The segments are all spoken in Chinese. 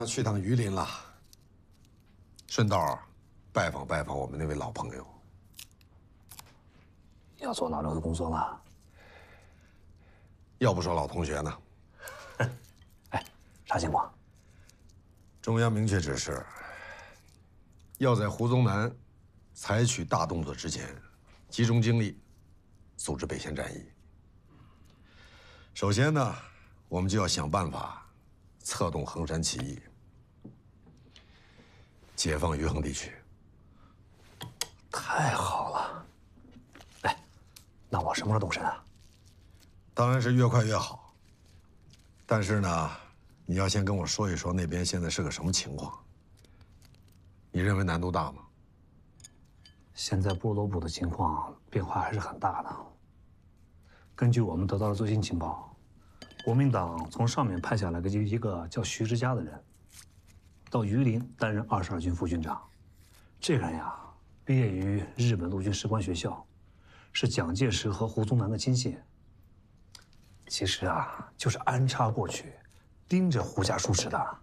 去趟榆林了，顺道拜访拜访我们那位老朋友。 要做老刘的工作了？ 要不说老同学呢？ 哎，啥情况？ 中央明确指示，要在胡宗南采取大动作之前，集中精力组织北线战役。首先呢，我们就要想办法策动衡山起义，解放余杭地区。 太好了！哎，那我什么时候动身啊？ 当然是越快越好。但是呢，你要先跟我说一说那边现在是个什么情况。你认为难度大吗？ 现在波罗部的情况变化还是很大的。根据我们得到的最新情报，国民党从上面派下来一个叫徐之嘉的人，到榆林担任22军副军长。这个人呀，毕业于日本陆军士官学校，是蒋介石和胡宗南的亲信。其实啊，就是安插过去，盯着胡家叔吃的。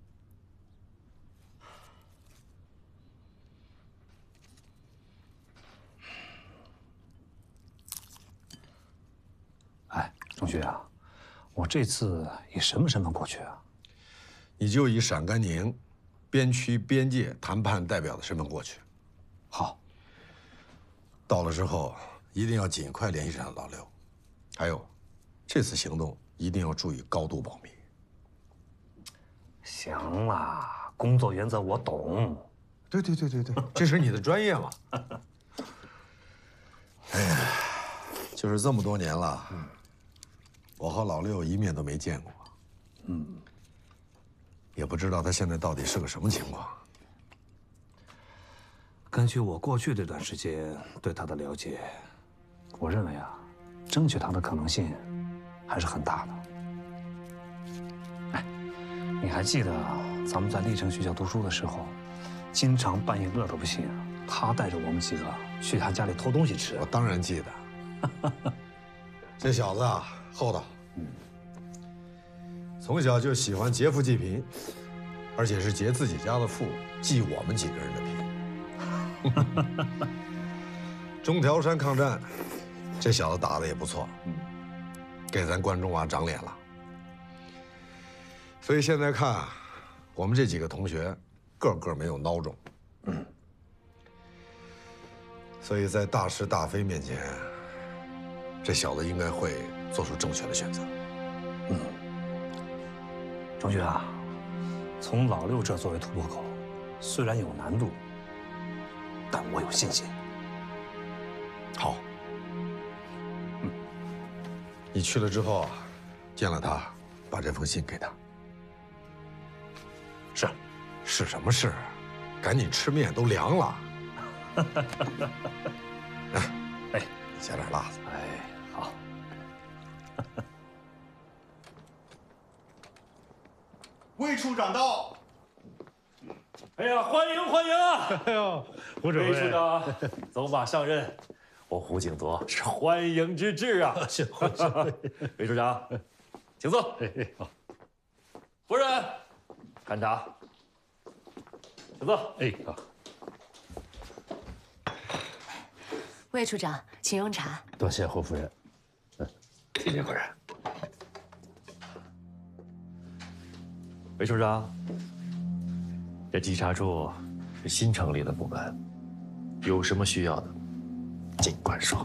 哎，钟旭啊，我这次以什么身份过去啊？ 你就以陕甘宁边区边界谈判代表的身份过去。 好。 到了之后，一定要尽快联系上老刘。还有，这次行动一定要注意高度保密。 行了，工作原则我懂。 对，这是你的专业嘛。哎呀，就是这么多年了，我和老六一面都没见过，也不知道他现在到底是个什么情况。 根据我过去这段时间对他的了解，我认为啊，争取他的可能性还是很大的。哎，你还记得咱们在历城学校读书的时候，经常半夜饿得不行，他带着我们几个去他家里偷东西吃？ 我当然记得。这小子啊，厚道。从小就喜欢劫富济贫，而且是劫自己家的富，济我们几个人的贫。中条山抗战，这小子打得也不错，给咱关中娃长脸了。所以现在看，我们这几个同学，个个没有孬种。所以在大是大非面前，这小子应该会做出正确的选择。 钟旭啊，从老六这作为突破口，虽然有难度，但我有信心。 好，你去了之后啊，见了他，把这封信给他。 是， 是什么事？赶紧吃面，都凉了。哎，加点辣子。 哎，好。 魏处长到。 哎呀，欢迎欢迎啊！ 哎呦，胡指挥， 魏处长走马上任，我胡景铎是欢迎之至啊！ 是， 魏处长，请坐。 好， 夫人，看茶。请坐。 哎，好。 魏处长，请用茶。 多谢胡夫人。 谢谢夫人。 魏处长，这稽查处是新成立的部门，有什么需要的，尽管说。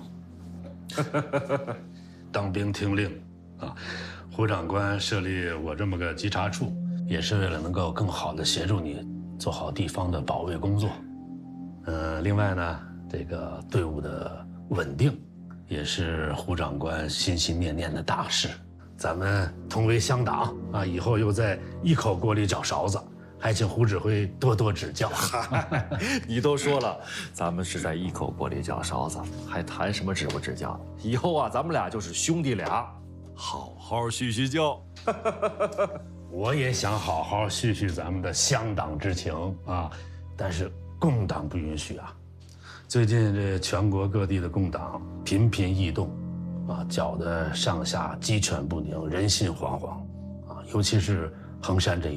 当兵听令啊！胡长官设立我这么个稽查处，也是为了能够更好的协助你做好地方的保卫工作。另外呢，这个队伍的稳定，也是胡长官心心念念的大事。咱们同为乡党啊，以后又在一口锅里搅勺子，还请胡指挥多多指教。 你都说了，咱们是在一口锅里搅勺子，还谈什么指不指教？以后啊，咱们俩就是兄弟俩，好好叙叙旧。 我也想好好叙叙咱们的乡党之情啊，但是共党不允许啊。最近这全国各地的共党频频异动，啊，搅得上下鸡犬不宁，人心惶惶，啊，尤其是衡山这一